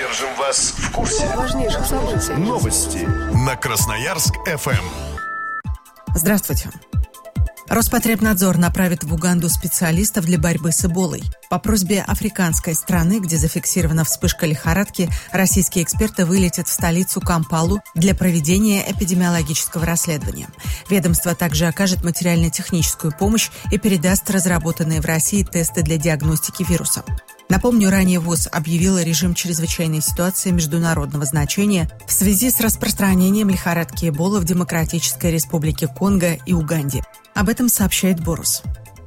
Держим вас в курсе важнейших событий. Новости на Красноярск-ФМ. Здравствуйте. Роспотребнадзор направит в Уганду специалистов для борьбы с Эболой. По просьбе африканской страны, где зафиксирована вспышка лихорадки, российские эксперты вылетят в столицу Кампалу для проведения эпидемиологического расследования. Ведомство также окажет материально-техническую помощь и передаст разработанные в России тесты для диагностики вируса. Напомню, ранее ВОЗ объявила режим чрезвычайной ситуации международного значения в связи с распространением лихорадки Эбола в Демократической Республике Конго и Уганде. Об этом сообщает Борус.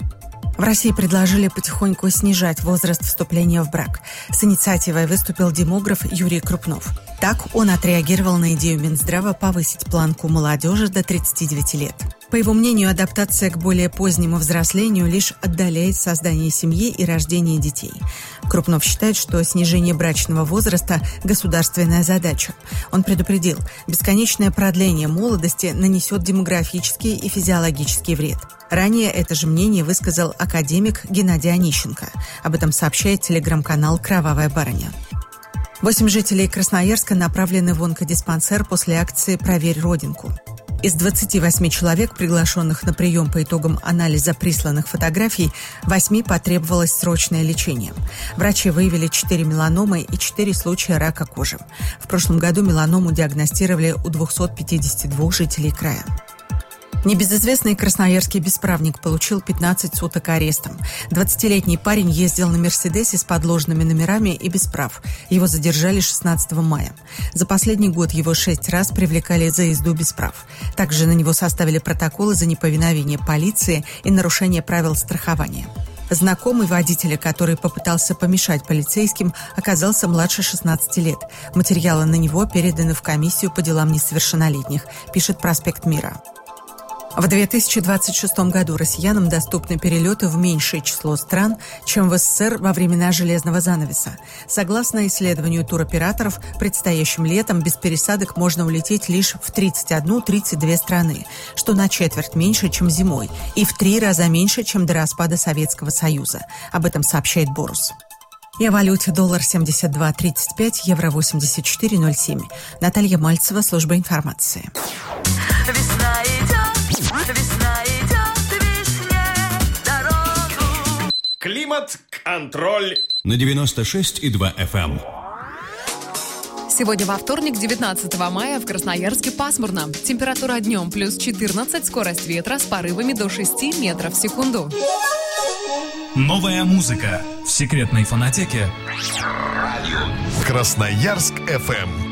В России предложили потихоньку снижать возраст вступления в брак. С инициативой выступил демограф Юрий Крупнов. Так он отреагировал на идею Минздрава повысить планку молодежи до 39 лет. По его мнению, адаптация к более позднему взрослению лишь отдаляет создание семьи и рождение детей. Крупнов считает, что снижение брачного возраста – государственная задача. Он предупредил, бесконечное продление молодости нанесет демографический и физиологический вред. Ранее это же мнение высказал академик Геннадий Онищенко. Об этом сообщает телеграм-канал «Кровавая барыня». 8 жителей Красноярска направлены в онкодиспансер после акции «Проверь родинку». Из 28 человек, приглашенных на прием по итогам анализа присланных фотографий, 8 потребовалось срочное лечение. Врачи выявили 4 меланомы и 4 случая рака кожи. В прошлом году меланому диагностировали у 252 жителей края. Небезызвестный красноярский бесправник получил 15 суток арестом. 20-летний парень ездил на «Мерседесе» с подложными номерами и без прав. Его задержали 16 мая. За последний год его 6 раз привлекали за езду без прав. Также на него составили протоколы за неповиновение полиции и нарушение правил страхования. Знакомый водителя, который попытался помешать полицейским, оказался младше 16 лет. Материалы на него переданы в комиссию по делам несовершеннолетних, пишет «Проспект Мира». В 2026 году россиянам доступны перелеты в меньшее число стран, чем в СССР во времена железного занавеса. Согласно исследованию туроператоров, предстоящим летом без пересадок можно улететь лишь в 31-32 страны, что на четверть меньше, чем зимой, и в 3 раза меньше, чем до распада Советского Союза. Об этом сообщает Борус. И о валюте: доллар 72.35, евро 84.07. Наталья Мальцева, служба информации. Весна идет весне дорогу. Климат-контроль на 96,2 FM. Сегодня во вторник, 19 мая, в Красноярске пасмурно. Температура днем плюс 14, скорость ветра с порывами до 6 метров в секунду. Новая музыка в секретной фонотеке Красноярск-ФМ.